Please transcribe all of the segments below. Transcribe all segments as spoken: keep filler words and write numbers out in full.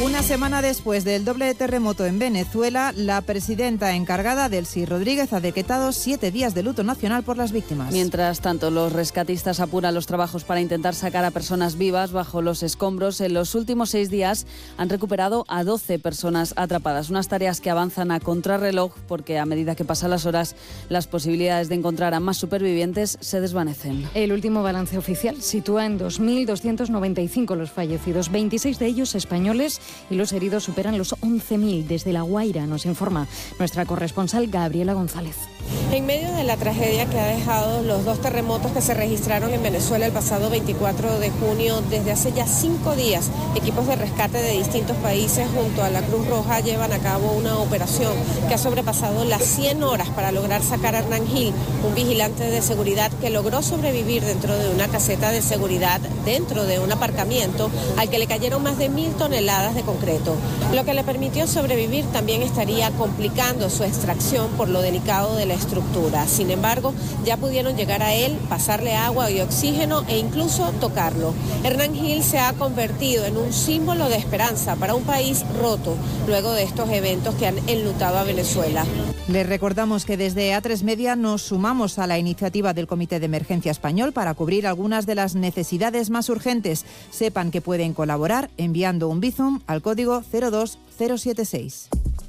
Una semana después del doble terremoto en Venezuela, la presidenta encargada, Delcy Rodríguez, ha decretado siete días de luto nacional por las víctimas. Mientras tanto, los rescatistas apuran los trabajos para intentar sacar a personas vivas bajo los escombros. En los últimos seis días han recuperado a doce personas atrapadas. Unas tareas que avanzan a contrarreloj porque a medida que pasan las horas, las posibilidades de encontrar a más supervivientes se desvanecen. El último balance oficial sitúa en dos mil doscientos noventa y cinco los fallecidos, veintiséis de ellos españoles, y los heridos superan los once mil. Desde La Guaira nos informa nuestra corresponsal Gabriela González. En medio de la tragedia que ha dejado los dos terremotos que se registraron en Venezuela el pasado veinticuatro de junio, desde hace ya cinco días, equipos de rescate de distintos países junto a la Cruz Roja llevan a cabo una operación que ha sobrepasado las cien horas para lograr sacar a Hernán Gil, un vigilante de seguridad que logró sobrevivir dentro de una caseta de seguridad, dentro de un aparcamiento al que le cayeron más de mil toneladas de concreto. Lo que le permitió sobrevivir también estaría complicando su extracción por lo delicado de la estructura. Sin embargo, ya pudieron llegar a él, pasarle agua y oxígeno e incluso tocarlo. Hernán Gil se ha convertido en un símbolo de esperanza para un país roto luego de estos eventos que han enlutado a Venezuela. Les recordamos que desde A tres Media nos sumamos a la iniciativa del Comité de Emergencia Español para cubrir algunas de las necesidades más urgentes. Sepan que pueden colaborar enviando un Bizum al código cero dos cero siete seis.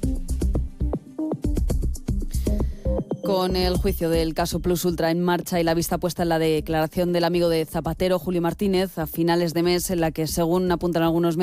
Con el juicio del caso Plus Ultra en marcha y la vista puesta en la declaración del amigo de Zapatero, Julio Martínez, a finales de mes, en la que, según apuntan algunos medios,